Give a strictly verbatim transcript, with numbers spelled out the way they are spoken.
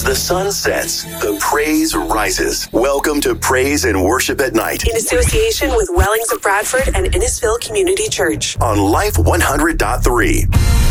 the sun sets, the praise rises. Welcome to Praise and Worship at Night. In association with Wellings of Bradford and Innisfil Community Church. On Life one hundred point three.